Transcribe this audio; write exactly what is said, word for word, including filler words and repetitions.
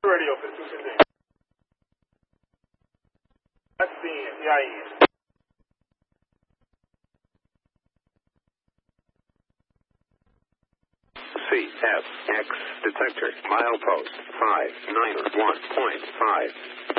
Radio para tu entender. Assim, e aí? C F X detector milepost five nine one point five.